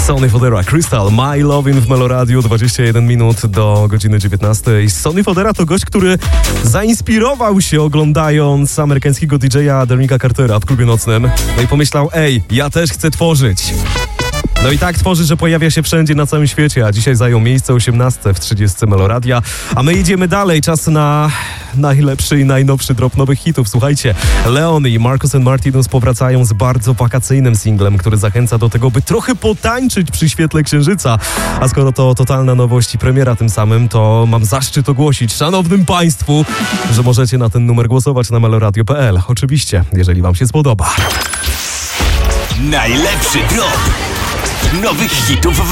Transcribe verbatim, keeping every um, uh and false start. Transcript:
Sonny Fodera, Crystal, My Lovin' w Meloradiu, dwadzieścia jeden minut do godziny dziewiętnastej. Sonny Fodera to gość, który zainspirował się oglądając amerykańskiego didżeja Derricka Cartera w klubie nocnym. No i pomyślał, ej, ja też chcę tworzyć. No i tak tworzy, że pojawia się wszędzie na całym świecie, a dzisiaj zajął miejsce osiemnaste w trzydziestce Meloradia. A my idziemy dalej, czas na najlepszy i najnowszy drop nowych hitów. Słuchajcie, Leon i Marcus and Martinus powracają z bardzo wakacyjnym singlem, który zachęca do tego, by trochę potańczyć przy świetle księżyca. A skoro to totalna nowość i premiera tym samym, to mam zaszczyt ogłosić szanownym państwu, że możecie na ten numer głosować na meloradio kropka p l. Oczywiście, jeżeli wam się spodoba. Najlepszy drop nowych hitów w